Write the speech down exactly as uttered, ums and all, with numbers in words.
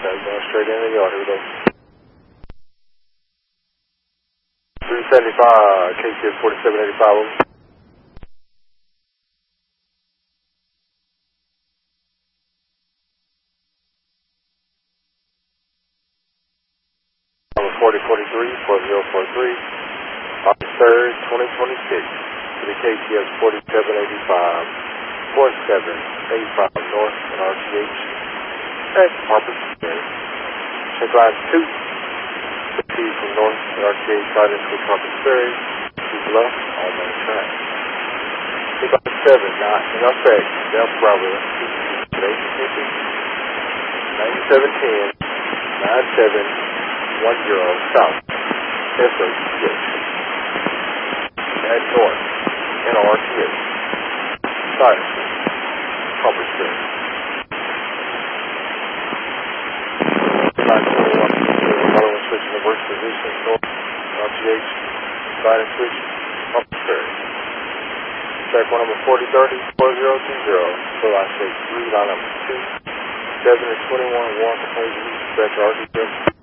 going straight into the yard. Here we go. three seventy-five, K C S forty-seven eighty-five. Number forty forty-three, four zero four three, August third, twenty twenty-six, to the K C S forty-seven eighty-five, forty-seven eighty-five North and R T H at Harper's Ferry. Check line two, proceed from North and R T H right into Harper's Ferry, keep left on main track. Check line seven, not in effect, Delta Bravo, ninety-seven ten, ninety-seven one zero south, S O T H, and north, N R T H, side street, Harper's Ferry. Line twenty-one, following switch in the worst position, north, R T H, side and switch, Harper's Ferry. Track one number forty thirty, four zero two zero, full line six three, line number two, seven and twenty-one, one, proposed to reach, stretch R T H.